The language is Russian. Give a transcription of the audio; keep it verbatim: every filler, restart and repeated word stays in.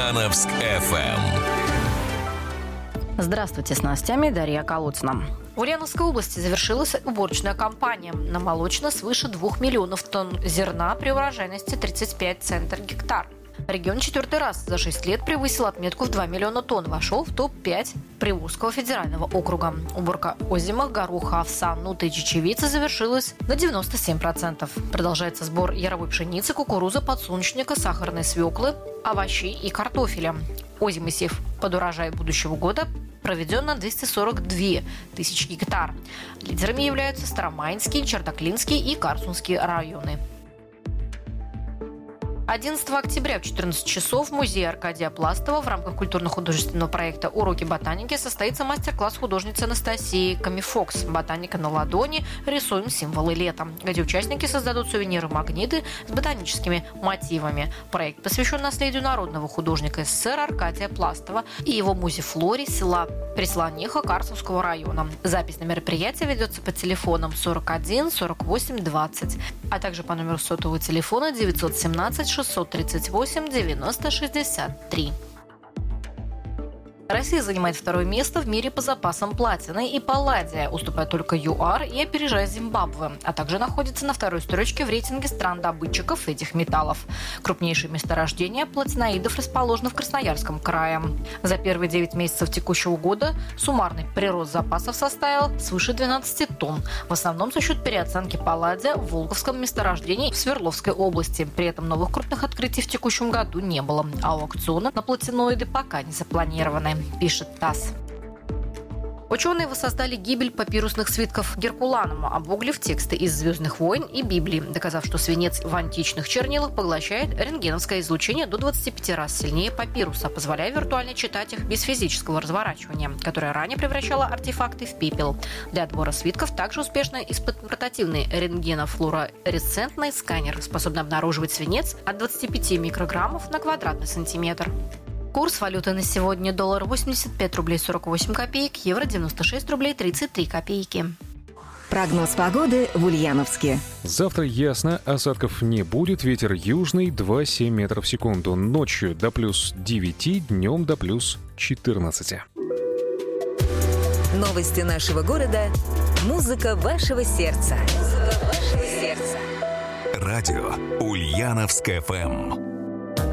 Ульяновск эф эм. Здравствуйте, с новостями Дарья Колодцина. В Ульяновской области завершилась уборочная кампания. Намолочено свыше двух миллионов тонн зерна при урожайности тридцать пять центнеров гектар. Регион четвертый раз за шесть лет превысил отметку в два миллиона тонн, вошел в топ пять Приволжского федерального округа. Уборка озимых, гороха, овса, нуты и чечевицы завершилась на девяносто семь процентов. Продолжается сбор яровой пшеницы, кукурузы, подсолнечника, сахарной свеклы, овощей и картофеля. Озимый сев под урожай будущего года проведен на двести сорок две тысячи гектар. Лидерами являются Старомайнский, Чертоклинский и Карсунский районы. одиннадцатого октября в четырнадцать часов в музее Аркадия Пластова в рамках культурно-художественного проекта «Уроки ботаники» состоится мастер-класс художницы Анастасии Камифокс «Ботаника на ладони. Рисуем символы лета», где участники создадут сувениры-магниты с ботаническими мотивами. Проект посвящен наследию народного художника СССР Аркадия Пластова и его музе-флоре села Преслониха Карсунского района. Запись на мероприятие ведется по телефонам сорок один сорок восемь двадцать, а также по номеру сотового телефона девятьсот семнадцать шестьсот тридцать восемь девяносто шестьдесят три. Россия занимает второе место в мире по запасам платины и палладия, уступая только ЮАР и опережая Зимбабве, а также находится на второй строчке в рейтинге стран-добытчиков этих металлов. Крупнейшие месторождения платиноидов расположены в Красноярском крае. За первые девять месяцев текущего года суммарный прирост запасов составил свыше двенадцати тонн, в основном за счет переоценки палладия в Волговском месторождении в Свердловской области. При этом новых крупных открытий в текущем году не было, а аукционы на платиноиды пока не запланированы, пишет ТАСС. Ученые воссоздали гибель папирусных свитков Геркуланума, обуглив тексты из «Звездных войн» и Библии, доказав, что свинец в античных чернилах поглощает рентгеновское излучение до двадцати пяти раз сильнее папируса, позволяя виртуально читать их без физического разворачивания, которое ранее превращало артефакты в пепел. Для отбора свитков также успешно испытан портативный рентгенофлуоресцентный сканер, способный обнаруживать свинец от двадцати пяти микрограммов на квадратный сантиметр. Курс валюты на сегодня: доллар восемьдесят пять рублей сорок восемь копеек, евро девяносто шесть рублей тридцать три копейки. Прогноз погоды в Ульяновске. Завтра ясно, осадков не будет, ветер южный два целых семь метров в секунду. Ночью до плюс девяти, днем до плюс четырнадцати. Новости нашего города. Музыка вашего сердца. Музыка вашего сердца. Радио Ульяновск эф эм.